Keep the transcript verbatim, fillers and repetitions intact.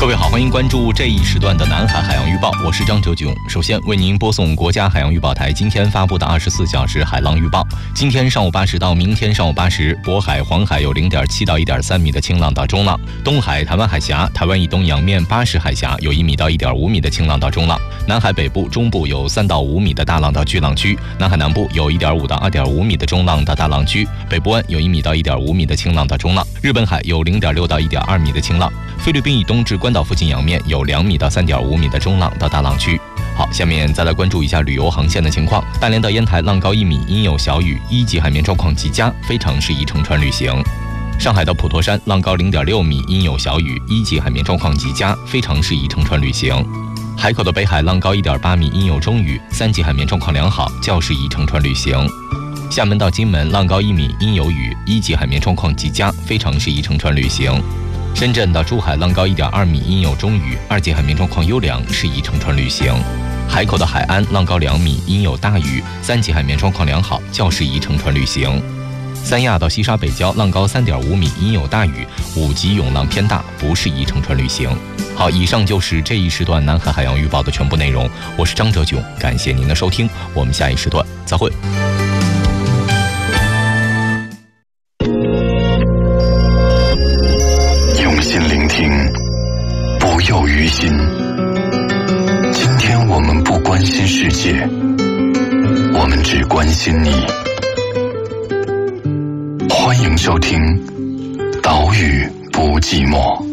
各位好，欢迎关注这一时段的南海海洋预报，我是张哲炯。首先为您播送国家海洋预报台今天发布的二十四小时海浪预报。今天上午八时到明天上午八时，渤海、黄海有 零点七到一点三米的清浪到中浪；东海、台湾海峡、台湾以东洋面巴士海峡有一米到一点五米的清浪到中浪；南海北部、中部有三到五米的大浪到巨浪区；南海南部有一点五到二点五米的中浪到大浪区；北部湾有一米到一点五米的清浪到中浪；日本海有 零点六到一点二米的清浪；菲律宾以东至关岛附近洋面有两米到三点五米的中浪到大浪区。好，下面再来关注一下旅游航线的情况。大连到烟台浪高一米，阴有小雨，一级海面状况极佳，非常适宜乘船旅行。上海到普陀山浪高 零点六米，阴有小雨，一级海面状况极佳，非常适宜乘船旅行。海口的北海浪高 一点八米，阴有中雨，三级海面状况良好，较适宜乘船旅行。厦门到金门浪高一米，阴有雨，一级海面状况极佳，非常适宜乘船旅行。深圳到珠海浪高 一点二米，阴有中雨，二级海面状况优良，适宜乘船旅行。海口的海安浪高两米，阴有大雨，三级海面状况良好，较适宜乘船旅行。三亚到西沙北礁浪高 三点五米，阴有大雨，五级涌浪偏大，不适宜乘船旅行。好，以上就是这一时段南海海洋预报的全部内容。我是张哲炯，感谢您的收听，我们下一时段再会。 用心聆听，不囿于心。今天我们不关心世界，我们只关心你。欢迎收听《岛屿不寂寞》。